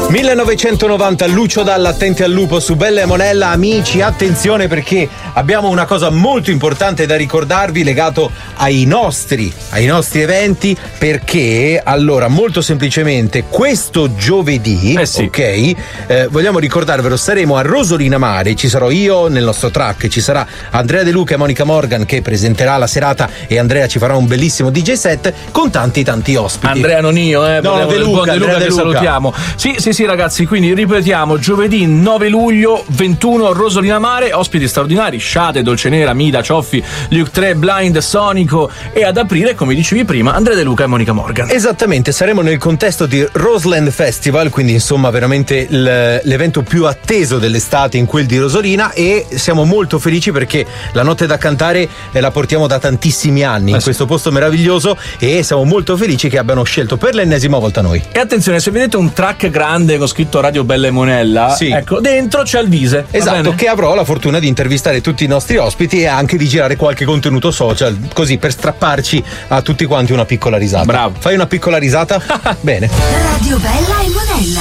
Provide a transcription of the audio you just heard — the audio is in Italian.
1990, Lucio Dalla, Attenti al lupo su Bella e Monella. Amici, attenzione, perché abbiamo una cosa molto importante da ricordarvi legato ai nostri eventi, perché allora molto semplicemente questo giovedì, vogliamo ricordarvelo, saremo a Rosolina Mare, ci sarò io nel nostro track, ci sarà Andrea De Luca e Monica Morgan che presenterà la serata e Andrea ci farà un bellissimo DJ set con tanti ospiti. Andrea non io, no, De Luca, De Luca che salutiamo. Sì ragazzi, quindi ripetiamo, giovedì 9 luglio 21 Rosolina Mare, ospiti straordinari, Shade, Dolcenera, Mida, Cioffi, Luke 3, Blind, Sonico, e ad aprire, come dicevi prima, Andrea De Luca e Monica Morgan. Esattamente, saremo nel contesto di Roseland Festival, quindi insomma veramente l'evento più atteso dell'estate in quel di Rosolina, e siamo molto felici perché la notte da cantare la portiamo da tantissimi anni in questo posto meraviglioso, e siamo molto felici che abbiano scelto per l'ennesima volta noi. E attenzione, se vedete un track grande con scritto Radio Bella e Monella, ecco, dentro c'è il Vise. Esatto, che avrò la fortuna di intervistare tutti i nostri ospiti e anche di girare qualche contenuto social, così per strapparci a tutti quanti una piccola risata. Bravo. Fai una piccola risata? Bene. Radio Bella e Monella.